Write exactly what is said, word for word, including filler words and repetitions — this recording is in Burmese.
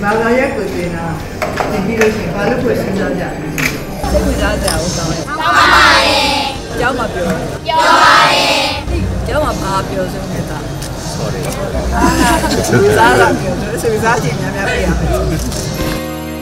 ဘာသာရပ်ကိုသင်တာသင်ပြီးလို့ရှိရင်ဘာလို့ကိုစဉ်းစားကြလဲစိတ်ဝင်စားကြအောင်ကောင်းတယ်ကောင်းပါရဲ့ကျောင်းမှာပြောပြောပါရဲ့ကျောင်းမှာဘာပြောဆုံးနေတာ sorry အာစားလာပြောဆိုစားခြင်းများများပြရမယ်